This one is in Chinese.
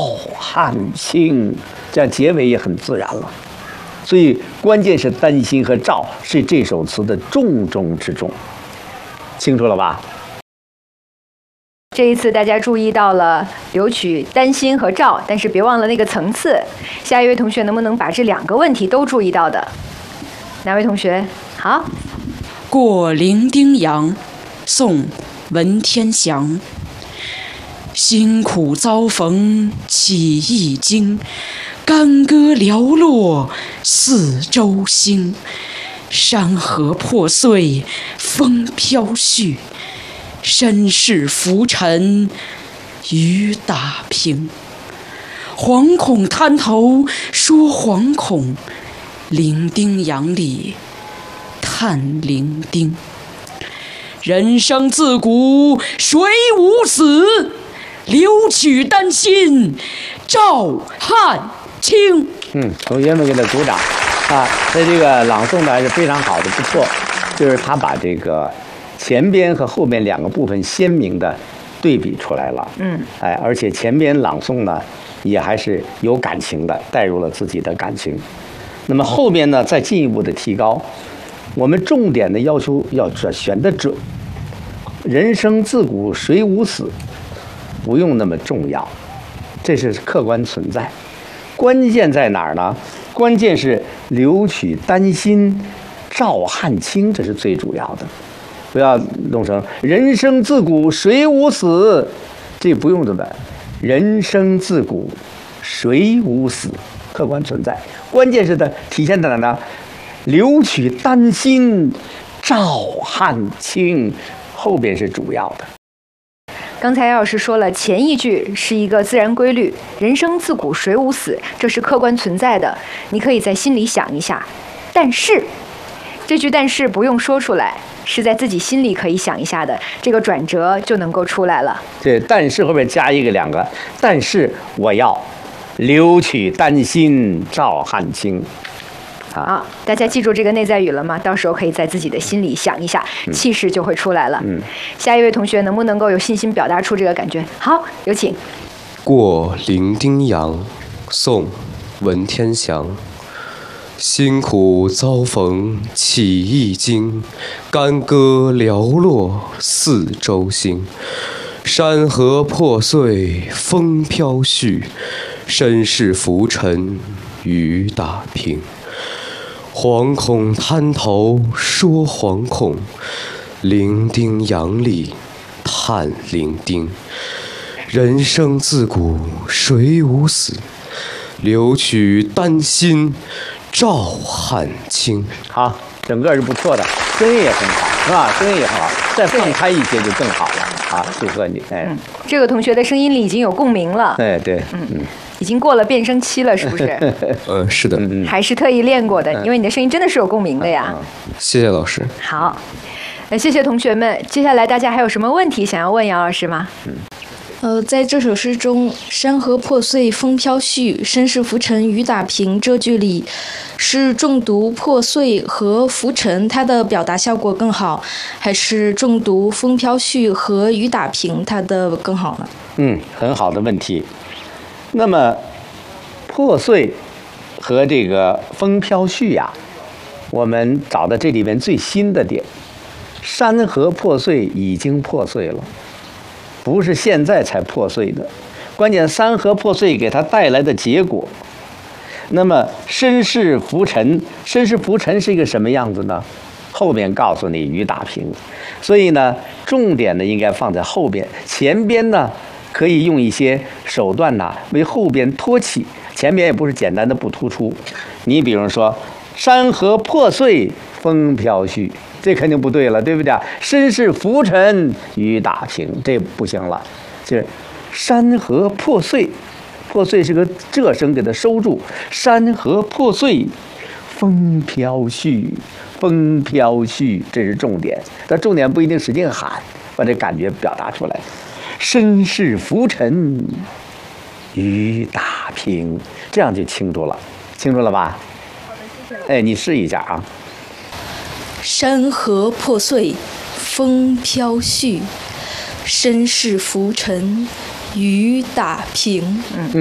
赵汉卿，这样结尾也很自然了。所以关键是丹心和赵是这首词的重中之重，清楚了吧？ 这一次大家注意到了留取丹心和赵，但是别忘了那个层次。下一位同学能不能把这2个问题都注意到的？哪位同学？好。 过零丁洋，宋，文天祥。辛苦遭逢起一经，干戈寥落四周星。山河破碎风飘絮，身世浮沉雨打平。惶恐滩头说惶恐，零丁洋里叹零丁。人生自古谁无死，留取丹心照汗青。 同学们给他鼓掌啊！他这个朗诵的还是非常好的，不错。就是他把这个前边和后边2个部分鲜明的对比出来了。而且前边朗诵呢也还是有感情的，带入了自己的感情。那么后边呢再进一步的提高，我们重点的要求要选得准。人生自古谁无死，不用那么重要，这是客观存在。关键在哪儿呢？关键是留取丹心照汗青，这是最主要的。不要弄成人生自古谁无死，这不用这么。人生自古谁无死，客观存在。关键是它体现在哪呢？留取丹心照汗青，后边是主要的。 刚才姚老师说了，前一句是一个自然规律，人生自古谁无死，这是客观存在的，你可以在心里想一下。但是这句但是不用说出来，是在自己心里可以想一下的，这个转折就能够出来了。 这但是后面加一个2个，但是我要留取丹心照汗青。 好，大家记住这个内在语了吗？到时候可以在自己的心里想一下，气势就会出来了。下一位同学能不能够有信心表达出这个感觉？好，有请。 过零丁洋，宋，文天祥。辛苦遭逢起一经，干戈寥落四周星。山河破碎风飘絮，身世浮沉雨打平。惶恐滩头说惶恐，零丁洋里叹零丁。人生自古谁无死，留取丹心照汗青。 好，整个是不错的，声音也很好，是吧？声音也很好，再放开一些就更好了。好，祝贺你！ 这个同学的声音里已经有共鸣了。 对， 已经过了变声期了，是不是？ 是的。 还是特意练过的，因为你的声音真的是有共鸣的呀。 谢谢老师。 好，谢谢同学们。接下来大家还有什么问题想要问姚老师吗？ 在这首诗中，山河破碎风飘絮，身世浮沉雨打平这句里，是重读破碎和浮沉它的表达效果更好，还是重读风飘絮和雨打平它的更好呢？ 很好的问题。那么破碎和这个风飘絮呀，我们找到这里面最新的点。山河破碎已经破碎了，不是现在才破碎的。关键山河破碎给它带来的结果。那么身世浮沉，身世浮沉是一个什么样子呢？后面告诉你雨打平。所以呢，重点呢应该放在后边，前边呢可以用一些手段呐为后边托起，前边也不是简单的不突出。你比如说山河破碎风飘絮，这肯定不对了，对不对？身世浮沉雨打平，这不行了。就是山河破碎，破碎是个仄声，给它收住。山河破碎风飘絮，风飘絮，这是重点。但重点不一定使劲喊，把这感觉表达出来。身世浮沉雨打平，这样就清楚了，清楚了吧？好的，谢谢。哎，你试一下啊。 山河破碎风飘絮，身世浮沉雨打平。